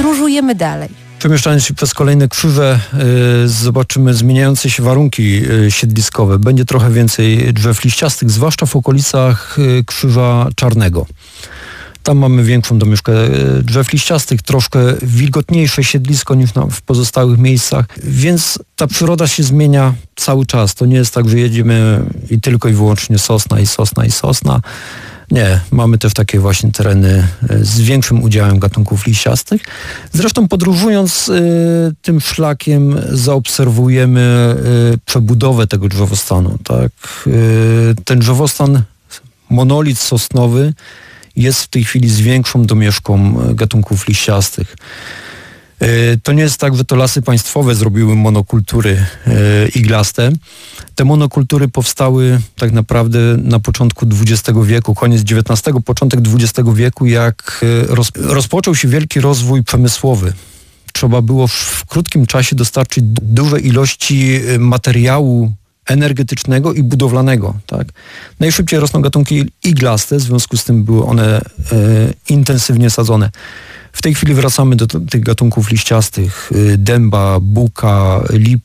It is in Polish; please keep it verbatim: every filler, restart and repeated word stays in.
podróżujemy dalej. Przemieszczając się przez kolejne krzywe, y, zobaczymy zmieniające się warunki y, siedliskowe. Będzie trochę więcej drzew liściastych, zwłaszcza w okolicach y, krzyża Czarnego. Tam mamy większą domieszkę drzew liściastych, troszkę wilgotniejsze siedlisko niż na, w pozostałych miejscach, więc ta przyroda się zmienia cały czas. To nie jest tak, że jedziemy i tylko i wyłącznie sosna i sosna i sosna. Nie, mamy też takie właśnie tereny z większym udziałem gatunków liściastych. Zresztą podróżując y, tym szlakiem zaobserwujemy y, przebudowę tego drzewostanu. Tak? Y, ten drzewostan, monolit sosnowy, jest w tej chwili z większą domieszką gatunków liściastych. To nie jest tak, że to lasy państwowe zrobiły monokultury iglaste. Te monokultury powstały tak naprawdę na początku dwudziestego wieku, koniec dziewiętnastego, początek dwudziestego wieku, jak roz, rozpoczął się wielki rozwój przemysłowy. Trzeba było w, w krótkim czasie dostarczyć duże ilości materiału energetycznego i budowlanego. Tak? Najszybciej rosną gatunki iglaste, w związku z tym były one e, intensywnie sadzone. W tej chwili wracamy do t- tych gatunków liściastych, y, dęba, buka, lip,